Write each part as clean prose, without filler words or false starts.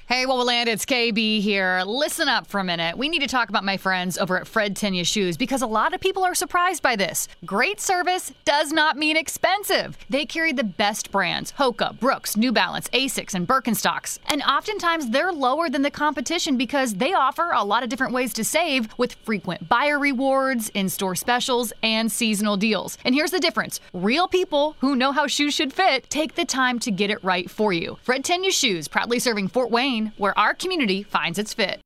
Hey, Wowoland, it's KB here. Listen up for a minute. We need to talk about my friends over at Fred Tenya Shoes because a lot of people are surprised by this. Great service does not mean expensive. They carry the best brands: Hoka, Brooks, New Balance, Asics, and Birkenstocks. And oftentimes they're lower than the competition because they offer a lot of different ways to save with frequent buyer rewards, in-store specials, and seasonal deals. And here's the difference. Real people who know how shoes should fit take the time to get it right for you. Fred Tenya Shoes, proudly serving Fort Wayne, where our community finds its fit.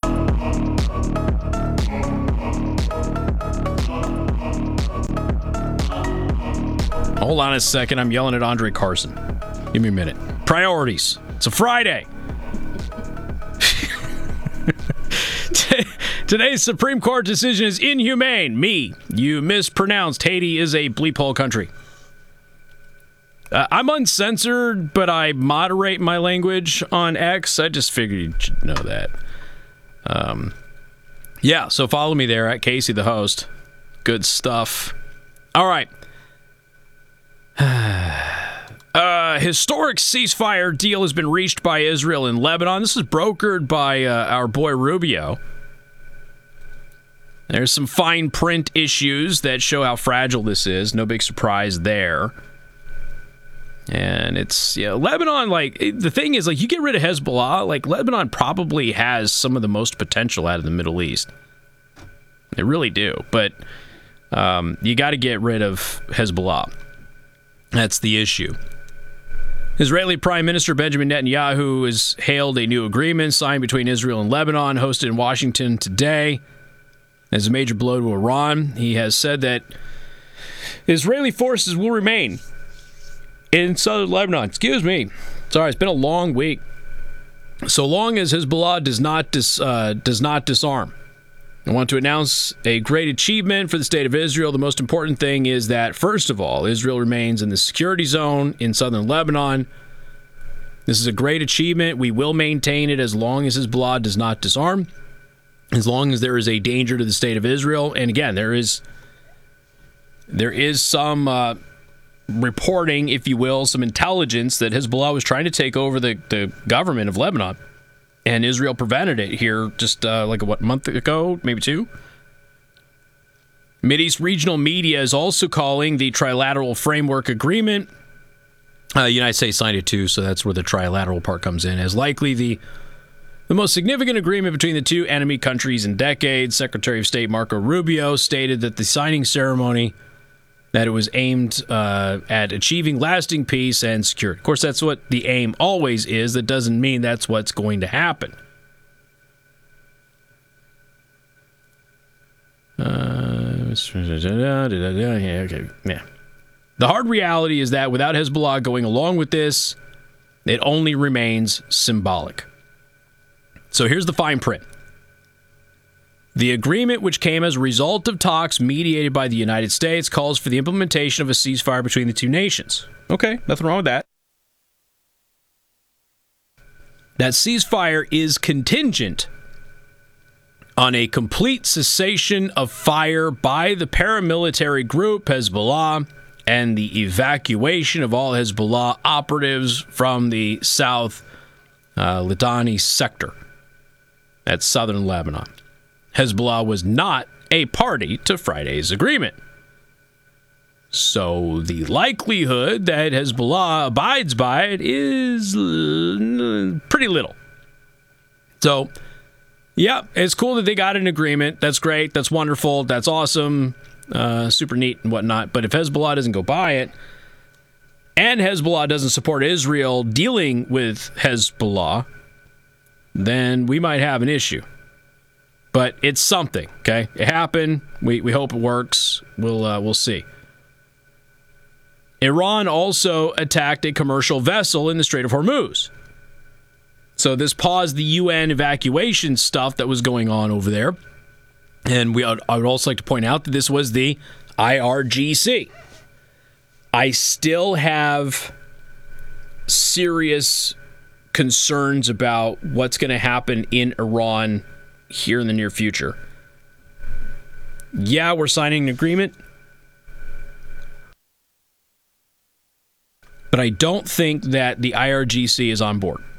Hold on a second. I'm yelling at Andre Carson. Give me a minute. Priorities. It's a Friday. Today's Supreme Court decision is inhumane. You mispronounced Haiti is a bleep hole country. I'm uncensored, but I moderate my language on X. I just figured you should know that. Yeah, so follow me there at Casey the host. Good stuff. All right. Historic ceasefire deal has been reached by Israel and Lebanon. This is brokered by our boy Rubio. There's some fine print issues that show how fragile this is. No big surprise there. And it's, Lebanon, the thing is, you get rid of Hezbollah, Lebanon probably has some of the most potential out of the Middle East. They really do. But you got to get rid of Hezbollah. That's the issue. Israeli Prime Minister Benjamin Netanyahu has hailed a new agreement signed between Israel and Lebanon, hosted in Washington today. As a major blow to Iran, he has said that Israeli forces will remain in southern Lebanon. Excuse me. Sorry, it's been a long week. So long as Hezbollah does not disarm. I want to announce a great achievement for the state of Israel. The most important thing is that, first of all, Israel remains in the security zone in southern Lebanon. This is a great achievement. We will maintain it as long as Hezbollah does not disarm, as long as there is a danger to the state of Israel. And again, there is some reporting, if you will, some intelligence that Hezbollah was trying to take over the government of Lebanon, and Israel prevented it here just a month ago, maybe two. Mideast regional media is also calling the trilateral framework agreement. The United States signed it too, so that's where the trilateral part comes in, as likely the most significant agreement between the two enemy countries in decades. Secretary of State Marco Rubio stated that the signing ceremony that it was aimed at achieving lasting peace and security. Of course, that's what the aim always is. That doesn't mean that's what's going to happen. The hard reality is that without Hezbollah going along with this, it only remains symbolic. So here's the fine print. The agreement, which came as a result of talks mediated by the United States, calls for the implementation of a ceasefire between the two nations. Okay, nothing wrong with that. That ceasefire is contingent on a complete cessation of fire by the paramilitary group Hezbollah and the evacuation of all Hezbollah operatives from the South Litani sector. That's southern Lebanon. Hezbollah was not a party to Friday's agreement. So the likelihood that Hezbollah abides by it is pretty little. So, yeah, it's cool that they got an agreement. That's great. That's wonderful. That's awesome. Super neat and whatnot. But if Hezbollah doesn't go by it, and Hezbollah doesn't support Israel dealing with Hezbollah, then we might have an issue. But it's something, okay? It happened. We hope it works. We'll see. Iran also attacked a commercial vessel in the Strait of Hormuz. So this paused the UN evacuation stuff that was going on over there. And I would also like to point out that this was the IRGC. I still have serious concerns about what's going to happen in Iran here in the near future. Yeah, we're signing an agreement, but I don't think that the IRGC is on board.